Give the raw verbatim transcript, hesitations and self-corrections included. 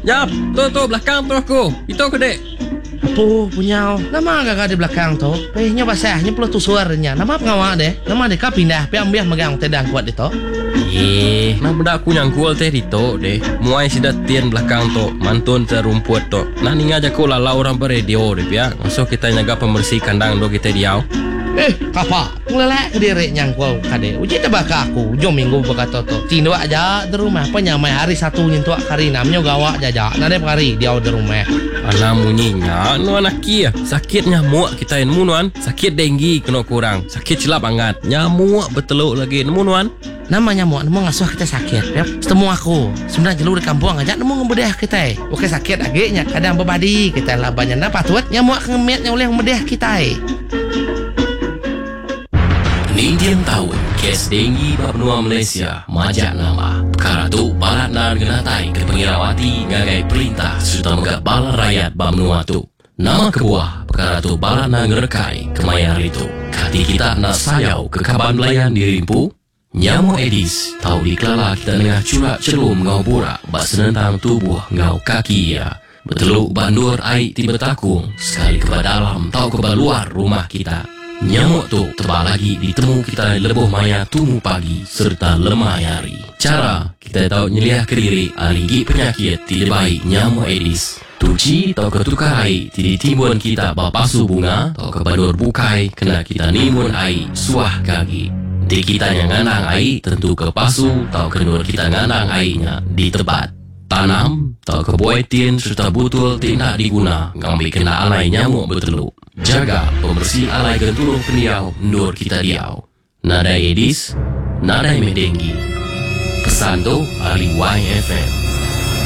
Jap, tu tu belakang tu aku. Itu ke dek? Apa punya? Nama agak di belakang tu. Eh, nya basahnya pula tu suaranya. Nama pengawak deh. Nama deh kau pindah. Pi ambil megang tedang kuat itu. Eh, nah benda aku nyangkul teh itu deh. Muai sidat tian belakang tu. Mantun terumput tu. Nah ni aja aku lalau orang beradio deh ya. Masuk kita nyaga pembersih kandang do kita diau. Eh, kapa? Ngelelak ke diri nyangkul kade. Uji tebak aku. Jom minggu berkata tu. Tindo aja di rumah. Penyamai hari satu nyentuh hari namanya gawak jaja. Nade hari dia di rumah. Anak munyinya, nu anak kia sakit nyamuk kita yang munuan, sakit denggi kena kurang, sakit celap angat, nyamuk beteluk lagi, nemu nuan. Nama nyamuk, nemu ngasuh kita sakit, ya. Setemu aku, sebenarnya jelur di kampung aja, nemu ngebedah kita. Oke sakit agaknya, kadang berbadi kita lah banyak dapat tuat nyamuk ngemetnya oleh ngebedah kita. Nindian tahun kes denggi Papua Malaysia majak nama perkara tu balat nan genatai ke pengirawati ngagai perintah serta megak bala rakyat Bamnua tu nama kebuah perkara tu balat nan ngerekai kemayar itu kati kita nak sayau ke kaban belayan dirimpu nyamuk Aedes tahu dikelala kita tengah curak celum ngau burak bak senentang tubuh ngau kaki ya beteluk bandur air tiba takung sekali ke dalam tahu ke luar rumah kita. Nyamuk tu tebal lagi ditemu kita lebuh maya tumu pagi serta lemah hari. Cara kita tahu nyeliah ke diri aligi penyakit tidak baik nyamuk Aedes. Tuci atau ketukar air tidak timbun kita bapasu bunga atau kebadur bukai kena kita nimbun air suah kaki. Di kita yang nganang air tentu ke pasu atau kenur kita nganang airnya di tempat. Tanam atau kebuaitin serta butul tidak diguna ngambil kena alai nyamuk beteluk. Jaga pembersih alai gentulung peniau nur kita diau. Nadai Aedes, nadai medenggi. Pesan tu ahli Y F M.